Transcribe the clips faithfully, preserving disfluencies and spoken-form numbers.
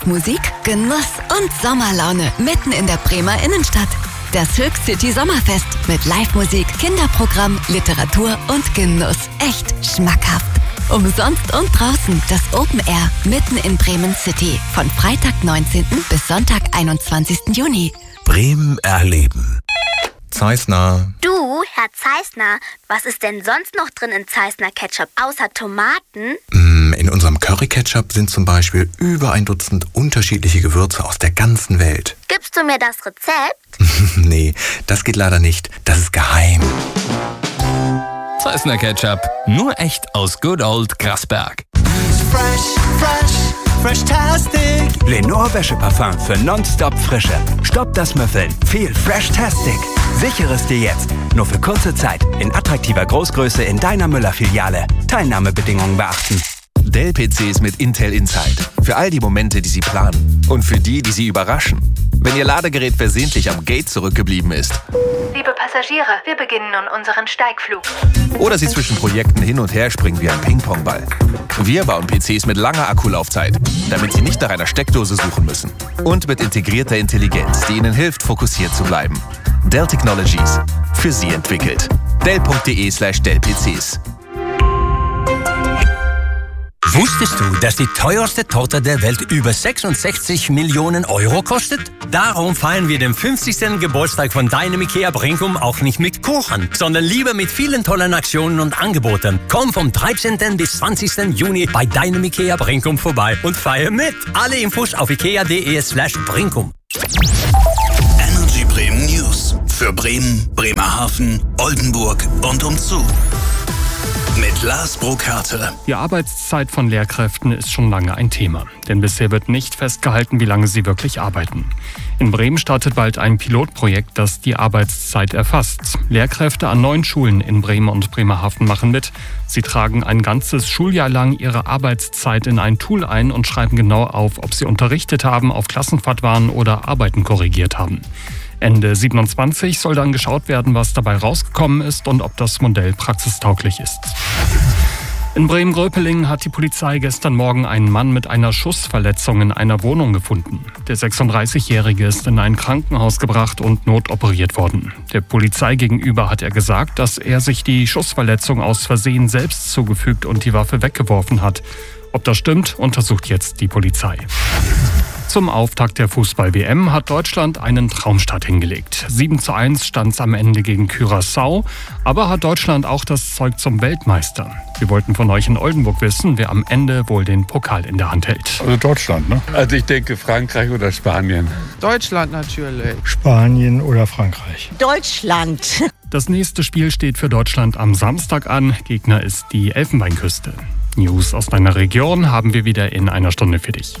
Musik, Genuss und Sommerlaune mitten in der Bremer Innenstadt. Das Höchst City Sommerfest mit Live-Musik, Kinderprogramm, Literatur und Genuss. Echt schmackhaft. Umsonst und draußen das Open Air mitten in Bremen City. Von Freitag neunzehnten bis Sonntag einundzwanzigsten Juni. Bremen erleben. Zeissner. Du, Herr Zeissner, was ist denn sonst noch drin in Zeissner Ketchup, außer Tomaten? In unserem Curry-Ketchup sind zum Beispiel über ein Dutzend unterschiedliche Gewürze aus der ganzen Welt. Gibst du mir das Rezept? Nee, das geht leider nicht. Das ist geheim. Zeissner Ketchup, nur echt aus Good Old Grasberg. Fresh, fresh, fresh-tastic. Lenore Wäscheparfum für nonstop Frische. Stopp das Müffeln. Viel Fresh-tastic. Sichere es dir jetzt. Nur für kurze Zeit. In attraktiver Großgröße in deiner Müller-Filiale. Teilnahmebedingungen beachten. Dell-P Cs mit Intel Inside. Für all die Momente, die Sie planen. Und für die, die Sie überraschen. Wenn Ihr Ladegerät versehentlich am Gate zurückgeblieben ist. Liebe Passagiere, wir beginnen nun unseren Steigflug. Oder Sie zwischen Projekten hin und her springen wie ein Ping-Pong-Ball. Wir bauen P Cs mit langer Akkulaufzeit, damit Sie nicht nach einer Steckdose suchen müssen. Und mit integrierter Intelligenz, die Ihnen hilft, fokussiert zu bleiben. Dell Technologies. Für Sie entwickelt. Dell.de slash Dell-PCs. Wusstest du, dass die teuerste Torte der Welt über sechsundsechzig Millionen Euro kostet? Darum feiern wir den fünfzigsten Geburtstag von deinem IKEA Brinkum auch nicht mit Kuchen, sondern lieber mit vielen tollen Aktionen und Angeboten. Komm vom dreizehnten bis zwanzigsten Juni bei deinem IKEA Brinkum vorbei und feier mit. Alle Infos auf ikea.de slash Brinkum. Energy Bremen News. Für Bremen, Bremerhaven, Oldenburg und umzu. Mit Lars Burkhardt. Die Arbeitszeit von Lehrkräften ist schon lange ein Thema. Denn bisher wird nicht festgehalten, wie lange sie wirklich arbeiten. In Bremen startet bald ein Pilotprojekt, das die Arbeitszeit erfasst. Lehrkräfte an neun Schulen in Bremen und Bremerhaven machen mit. Sie tragen ein ganzes Schuljahr lang ihre Arbeitszeit in ein Tool ein und schreiben genau auf, ob sie unterrichtet haben, auf Klassenfahrt waren oder Arbeiten korrigiert haben. Ende siebenundzwanzig soll dann geschaut werden, was dabei rausgekommen ist und ob das Modell praxistauglich ist. In Bremen-Gröpelingen hat die Polizei gestern Morgen einen Mann mit einer Schussverletzung in einer Wohnung gefunden. Der sechsunddreißigjährige ist in ein Krankenhaus gebracht und notoperiert worden. Der Polizei gegenüber hat er gesagt, dass er sich die Schussverletzung aus Versehen selbst zugefügt und die Waffe weggeworfen hat. Ob das stimmt, untersucht jetzt die Polizei. Zum Auftakt der Fußball-W M hat Deutschland einen Traumstart hingelegt. sieben zu eins stand es am Ende gegen Curaçao, aber hat Deutschland auch das Zeug zum Weltmeister? Wir wollten von euch in Oldenburg wissen, wer am Ende wohl den Pokal in der Hand hält. Also Deutschland, ne? Also ich denke Frankreich oder Spanien. Deutschland natürlich. Spanien oder Frankreich. Deutschland. Das nächste Spiel steht für Deutschland am Samstag an. Gegner ist die Elfenbeinküste. News aus deiner Region haben wir wieder in einer Stunde für dich.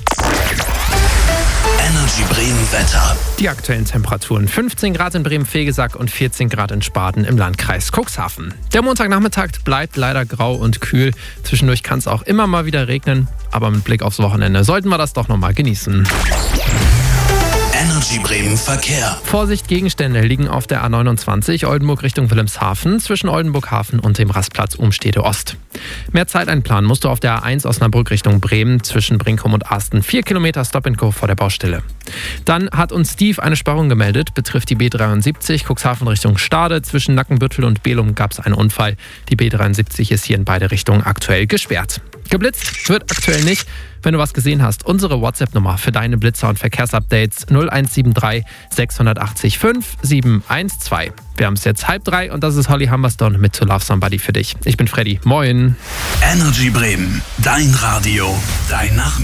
Energy Bremen Wetter. Die aktuellen Temperaturen: fünfzehn Grad in Bremen-Vegesack und vierzehn Grad in Spaden im Landkreis Cuxhaven. Der Montagnachmittag bleibt leider grau und kühl. Zwischendurch kann es auch immer mal wieder regnen, aber mit Blick aufs Wochenende sollten wir das doch noch mal genießen. Energy Bremen Verkehr. Vorsicht, Gegenstände liegen auf der A neunundzwanzig Oldenburg Richtung Wilhelmshaven zwischen Oldenburg-Hafen und dem Rastplatz Umstede Ost. Mehr Zeit einplanen musst du auf der A eins Osnabrück Richtung Bremen zwischen Brinkum und Asten. Vier Kilometer Stop-and-Go vor der Baustelle. Dann hat uns Steve eine Sperrung gemeldet, betrifft die B dreiundsiebzig Cuxhaven Richtung Stade. Zwischen Nackenbüttel und Belum gab es einen Unfall. Die B dreiundsiebzig ist hier in beide Richtungen aktuell gesperrt. Geblitzt wird aktuell nicht. Wenn du was gesehen hast, unsere WhatsApp-Nummer für deine Blitzer- und Verkehrsupdates null eins sieben drei sechs acht fünf sieben eins zwei. Wir haben es jetzt halb drei und das ist Holly Humberstone mit To Love Somebody für dich. Ich bin Freddy. Moin. Energy Bremen, dein Radio, dein Nachmittag.